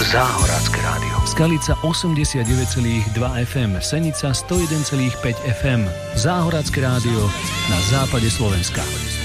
Záhorácké rádio. Skalica 89,2 FM, Senica 101,5 FM. Záhorácké rádio na západe Slovenska.